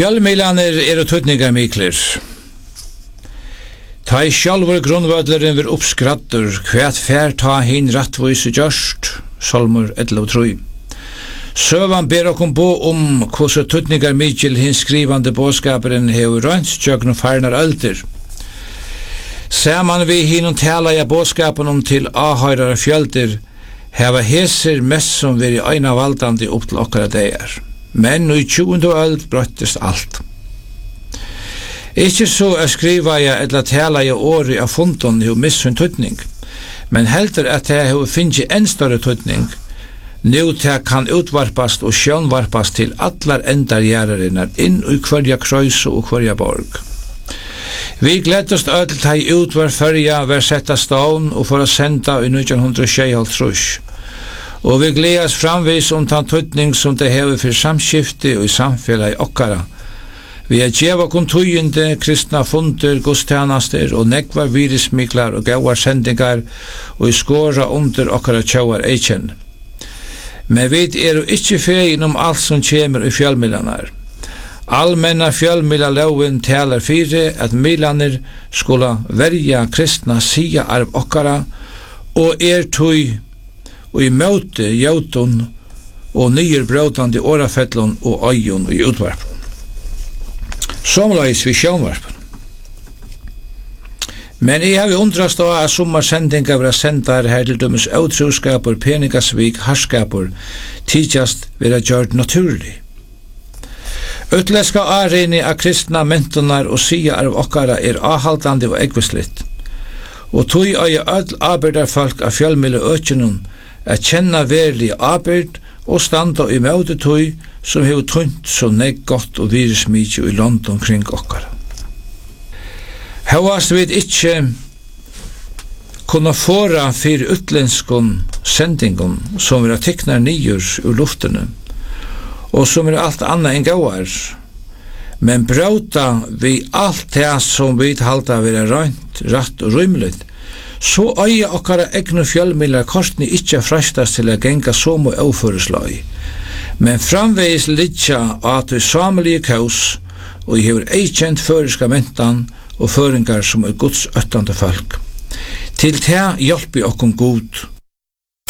Fjölmiðlanir eru tøtningarmiklir. Ta I sjálfur grunnvödleren vir uppskrattur, hvet fær ta hin rattvise gjørst, Salmur 11:3. Søvan ber okkom bo hvordan tøtningarmikil hin skrivande båskaperen hefur rønt tjøgn farnar öldir. Saman vi hinum tala ja båskapen til ahøyrare fjöldir, heva heser mest som veri eina valdandi upp til okkara degar. Men i 20. öld brøttist alt. Ikke så skriva jeg eller tala jeg åri av fundon hos missun tøtning, men heldur at jeg hos finnje en større tøtning, nu til kan utvarpast og sjønvarpast til allar endar gjærarinnar inn i hverja krøys og hverja borg. Vi gledast öll til utvar førja var setta stån og for å senda i 1926. Og vi gledas framvis tan tøtning som det hever for samskifte og i samfellet I okkara. Vi djeva kontujende, kristna funder, gudstjanaster og nekvar virismiklar og gauar sendingar og I skåra under okkara tjauar eikjen. Men vi ikkje fegin alt som kjemur I fjölmilanar. Allmenna fjölmilalovin talar fyrir at milaner skula verja kristna sia arv okkara og tøy og I møte jautun og nyer brøtandi årafellun og øyun og utvarp. Somleis vi sjønvarpen. Men jeg har undrast av at sommar sendingar vera sendar her til dømes outruskapur, peningasvik, harskapur, tidjast vera gjørt naturlig. Utleska areini av kristna mentunar og sia arv okkara ahaldandi og egvislitt. Og tøy øye öll abyrdarfolk av fjölmile økjenun at kjenna verlig abyrd og standa I møte tøy som hefur tunt så negg godt og virismykje I London kring okkara. Hevast vi ikkje kunna fåra fyrir utlenskun sendingun som vera tiknar nyur ur luftene og som alt anna enn gauar, men brauta vi alt det som vi halda vera rønt, ratt og rymligt, så øye okkara egnu fjölmilar kortni ikkje frestast til a genga somu óføreslagi, men framvegis litja at vi samelige kaus og I hefur eikjent føriska mentan og føringar som Guds öttande folk. Til det hjelpi okkom god